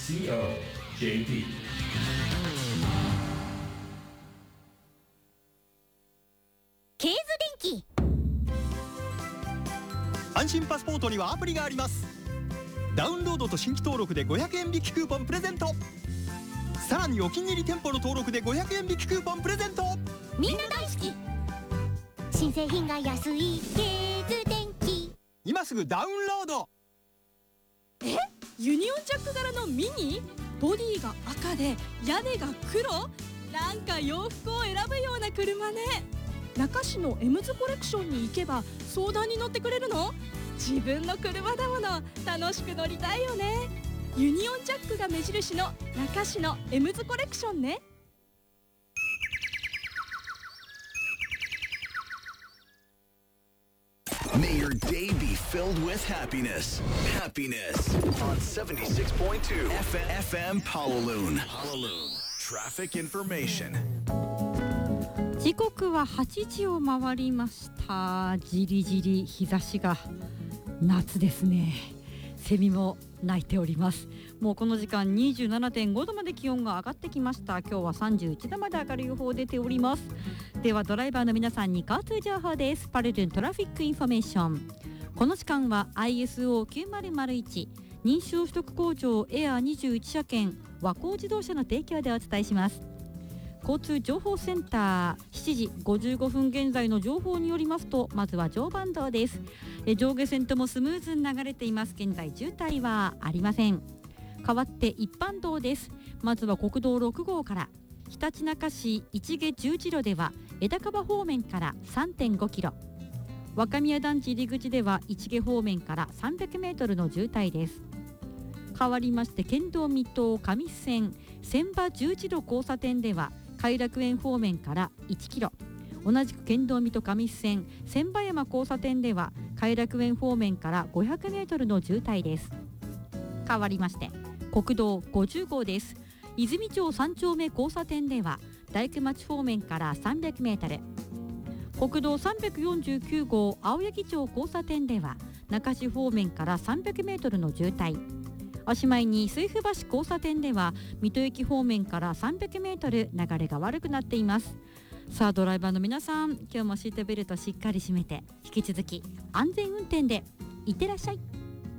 JP。 ケーズ電機。 安心パスポートにはアプリがあります。ダウンロードと新規登録で500円引きクーポンプレゼント。さらにお気に入り店舗の登録で500円引きクーポンプレゼント。 みんな大好き。新製品が安いケーズ電機。 今すぐダウンロード。 ユニオンジャック柄のミニ？ボディが赤で屋根が黒？なんか洋服を選ぶような車ね。中市のエムズコレクションに行けば相談に乗ってくれるの？自分の車だもの、楽しく乗りたいよね。ユニオンジャックが目印の中市のエムズコレクションね。 May your day be filled with happiness. Happiness on 76.2 FM Pawaloon. Traffic information. 時刻は8時を回りました。じりじり日差しが夏ですね。セミも鳴いております。もうこの時間 27.5 度まで気温が上がってきました。今日は31度まで上がる予報出ております。ではドライバーの皆さんに交通情報です。パルルントラフィックインフォメーション。この時間は ISO9001 認証取得工場エア21車検和光自動車の提供でお伝えします。交通情報センター7時55分現在の情報によりますと、まずは常磐道です。上下線ともスムーズに流れています。現在渋滞はありません。代わって一般道です。まずは国道6号からひたちなか市市毛十字路では枝川方面から 3.5 キロ、若宮団地入り口では市毛方面から300メートルの渋滞です。変わりまして県道水戸上線千葉十字路交差点では偕楽園方面から1キロ、同じく県道水戸上線千葉山交差点では偕楽園方面から500メートルの渋滞です。変わりまして国道50号です。泉町3丁目交差点では大工町方面から300メートル、国道349号青柳町交差点では中市方面から300メートルの渋滞、おしまいに水府橋交差点では水戸駅方面から300メートル流れが悪くなっています。さあドライバーの皆さん、今日もシートベルトしっかり締めて引き続き安全運転でいってらっしゃい。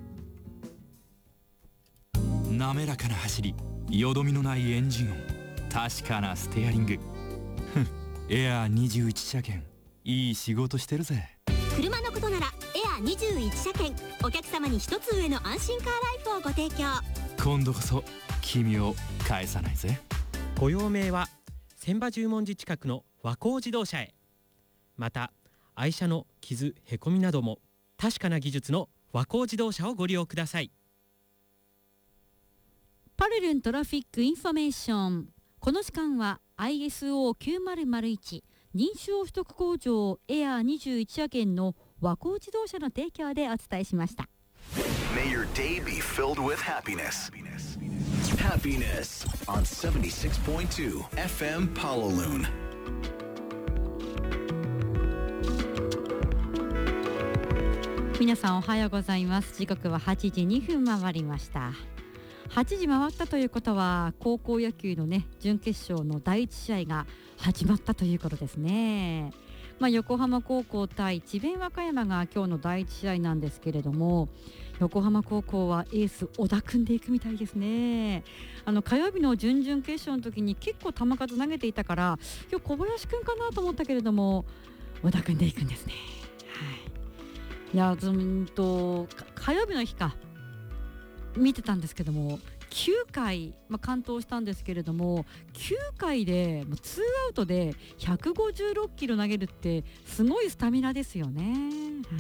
滑らかな走り、よどみのないエンジン音、確かなステアリングエアー21車検、いい仕事してるぜ。 車のことならエア21車検、お客様に一つ上の安心カーライフをご提供。 今度こそ君を返さないぜ。 ご用命は千葉十文字近くの和光自動車へ。また愛車の傷へこみなども確かな技術の和光自動車をご利用ください。 パルルントラフィックインフォメーション。この時間は ISO9001 認証取得工場エア21車検の和光自動車の提供でお伝えしました。 May your day be filled with happiness. Happiness on 76.2 FM Pawaloon. 皆さんおはようございます。時刻は8時2分回りました。8時回ったということは高校野球のね準決勝の第1試合が始まったということですね。横浜高校対智弁和歌山が今日の第1試合なんですけれども、横浜高校はエース小田君でいくみたいですね。火曜日の準々決勝の時に結構球数投げていたから今日小林君かなと思ったけれども小田君でいくんですね。いや火曜日の日か見てたんですけども9回、完投したんですけれども9回で2アウトで156キロ投げるってすごいスタミナですよね。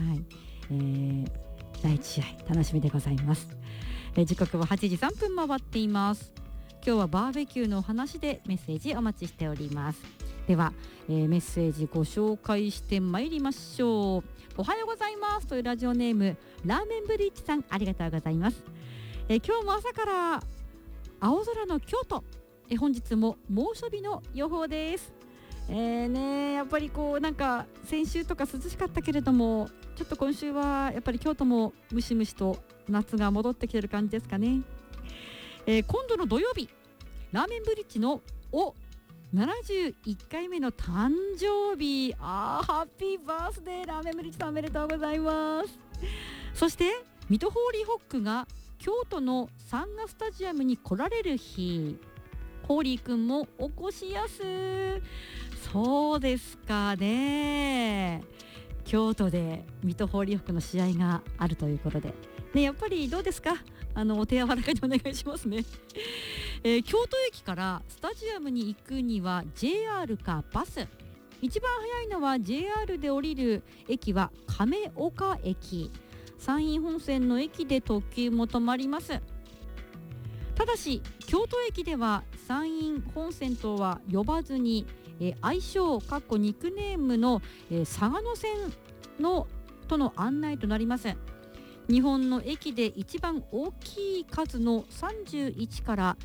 第1試合楽しみでございます。時刻は8時3分回っています。今日はバーベキューのお話でメッセージお待ちしております。では、メッセージご紹介してまいりましょう。おはようございますというラジオネームラーメンブリッジさん、ありがとうございます。今日も朝から青空の京都、本日も猛暑日の予報です。やっぱりなんか先週とか涼しかったけれどもちょっと今週はやっぱり京都もムシムシと夏が戻ってきてる感じですかね。 今度の土曜日ラーメンブリッジの71回目の誕生日、ハッピーバースデーラーメンブリッジさん、おめでとうございます。そして水戸ホーリーホックが京都のサンガスタジアムに来られる日、ホーリーくんもお越しやす。そうですかね、京都で水戸ホーリーホックの試合があるということで、ね、やっぱりどうですか、お手柔らかにお願いしますね。京都駅からスタジアムに行くには JR かバス、一番早いのは JR で降りる駅は亀岡駅、山陰本線の駅で特急も止まります。ただし京都駅では山陰本線とは呼ばずに、愛称ニックネームの、嵯峨野線との案内となります。日本の駅で一番大きい数の31から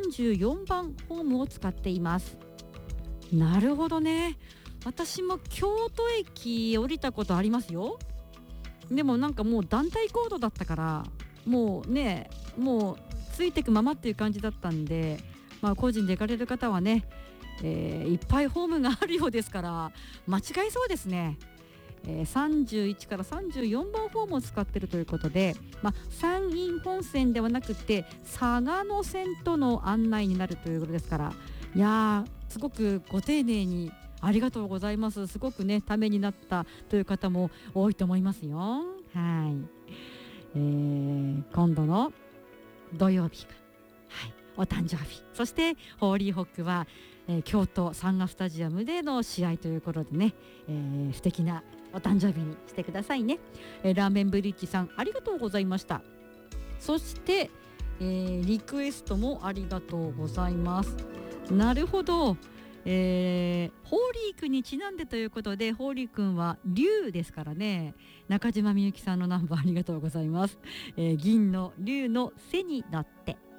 34番ホームを使っています。なるほどね、私も京都駅降りたことありますよ。でもなんかもう団体行動だったからもうついてくままっていう感じだったんで、個人で行かれる方はね、いっぱいホームがあるようですから間違いそうですね。31から34番ホームを使っているということで、山陰本線ではなくて嵯峨野線との案内になるということですから、いやーすごくご丁寧にありがとうございます。すごくねためになったという方も多いと思いますよ。はい、今度の土曜日が、お誕生日、そしてホーリーホックは、京都サンガスタジアムでの試合ということでね、素敵なお誕生日にしてくださいね。ラーメンブリッジさんありがとうございました。そして、リクエストもありがとうございます。なるほど、ホーリーくんにちなんでということで、ホーリーくんは竜ですからね。中島みゆきさんのナンバーありがとうございます。銀の竜の背になって。